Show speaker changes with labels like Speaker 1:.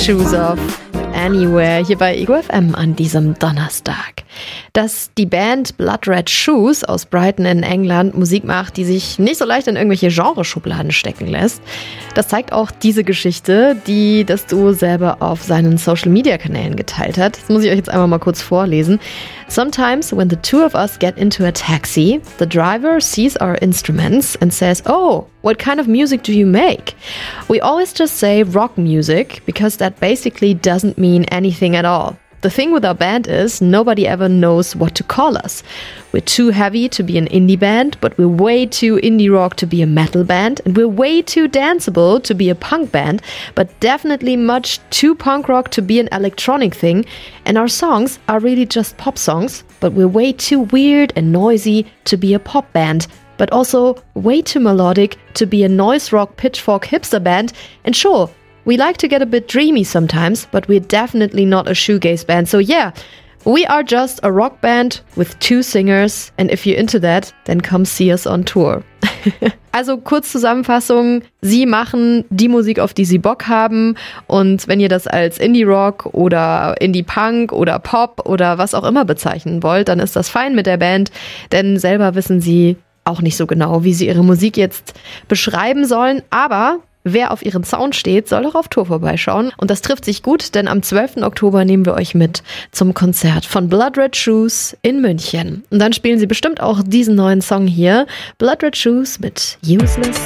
Speaker 1: Shoes Off, Anywhere, hier bei Ego FM an diesem Donnerstag. Dass die Band Blood Red Shoes aus Brighton in England Musik macht, die sich nicht so leicht in irgendwelche Genreschubladen stecken lässt, das zeigt auch diese Geschichte, die das Duo selber auf seinen Social-Media-Kanälen geteilt hat. Das muss ich euch jetzt einmal mal kurz vorlesen. Sometimes when the two of us get into a taxi, the driver sees our instruments and says, "Oh, what kind of music do you make?" We always just say rock music because that basically doesn't mean anything at all. The thing with our band is nobody ever knows what to call us. We're too heavy to be an indie band, but we're way too indie rock to be a metal band, and we're way too danceable to be a punk band, but definitely much too punk rock to be an electronic thing, and our songs are really just pop songs, but we're way too weird and noisy to be a pop band, but also way too melodic to be a noise rock pitchfork hipster band, and sure, we like to get a bit dreamy sometimes, but we're definitely not a shoegaze band. So yeah, we are just a rock band with two singers. And if you're into that, then come see us on tour. Also kurz Zusammenfassung, sie machen die Musik, auf die sie Bock haben. Und wenn ihr das als Indie-Rock oder Indie-Punk oder Pop oder was auch immer bezeichnen wollt, dann ist das fein mit der Band. Denn selber wissen sie auch nicht so genau, wie sie ihre Musik jetzt beschreiben sollen. Aber wer auf ihren Sound steht, soll auch auf Tour vorbeischauen. Und das trifft sich gut, denn am 12. Oktober nehmen wir euch mit zum Konzert von Blood Red Shoes in München. Und dann spielen sie bestimmt auch diesen neuen Song hier, Blood Red Shoes mit Useless.